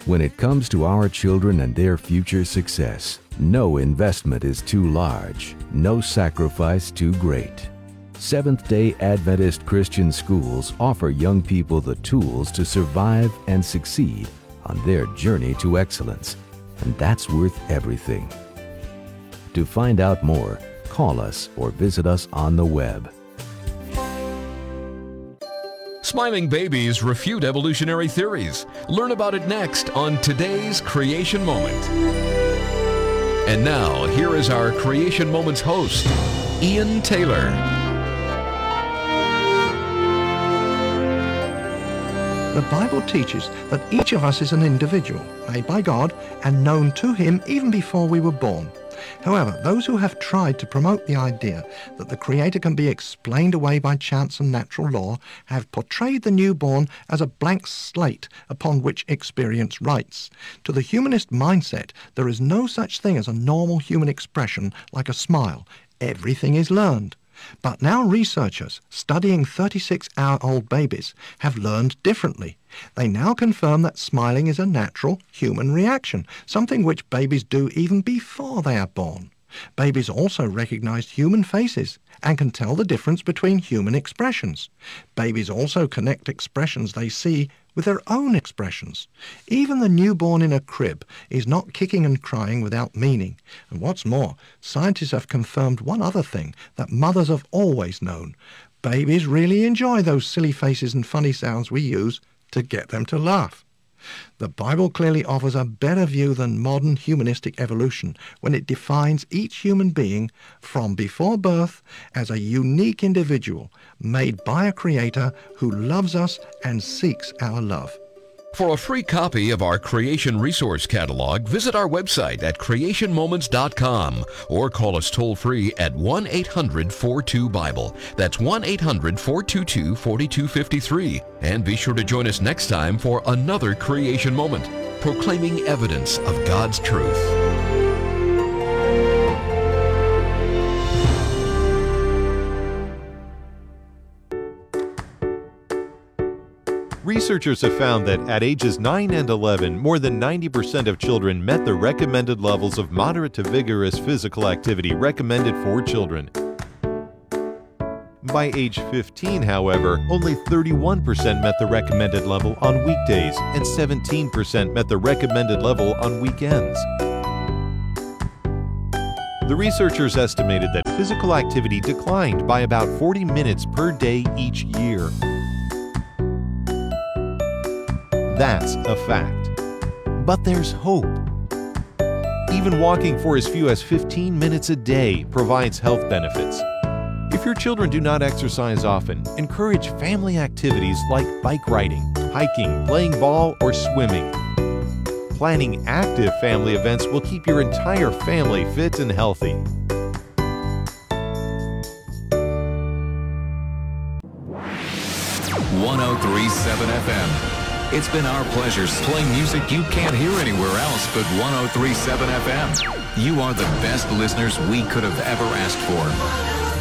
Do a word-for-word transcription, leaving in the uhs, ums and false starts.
When it comes to our children and their future success, no investment is too large, no sacrifice too great. Seventh-day Adventist Christian schools offer young people the tools to survive and succeed on their journey to excellence, and that's worth everything. To find out more, call us or visit us on the web. Smiling babies refute evolutionary theories. Learn about it next on today's Creation Moment. And now, here is our Creation Moments host, Ian Taylor. The Bible teaches that each of us is an individual, made by God and known to Him even before we were born. However, those who have tried to promote the idea that the Creator can be explained away by chance and natural law have portrayed the newborn as a blank slate upon which experience writes. To the humanist mindset, there is no such thing as a normal human expression like a smile. Everything is learned. But now researchers studying thirty-six-hour-old babies have learned differently. They now confirm that smiling is a natural human reaction, something which babies do even before they are born. Babies also recognize human faces and can tell the difference between human expressions. Babies also connect expressions they see with their own expressions. Even the newborn in a crib is not kicking and crying without meaning. And what's more, scientists have confirmed one other thing that mothers have always known. Babies really enjoy those silly faces and funny sounds we use to get them to laugh. The Bible clearly offers a better view than modern humanistic evolution when it defines each human being from before birth as a unique individual made by a Creator who loves us and seeks our love. For a free copy of our Creation Resource Catalog, visit our website at creation moments dot com or call us toll-free at one eight hundred four two Bible. That's one eight hundred four two two four two five three. And be sure to join us next time for another Creation Moment, proclaiming evidence of God's truth. Researchers have found that at ages nine and eleven, more than ninety percent of children met the recommended levels of moderate to vigorous physical activity recommended for children. By age fifteen, however, only thirty-one percent met the recommended level on weekdays and seventeen percent met the recommended level on weekends. The researchers estimated that physical activity declined by about forty minutes per day each year. That's a fact. But there's hope. Even walking for as few as fifteen minutes a day provides health benefits. If your children do not exercise often, encourage family activities like bike riding, hiking, playing ball, or swimming. Planning active family events will keep your entire family fit and healthy. one oh three point seven F M. It's been our pleasure playing music you can't hear anywhere else but one oh three point seven F M. You are the best listeners we could have ever asked for.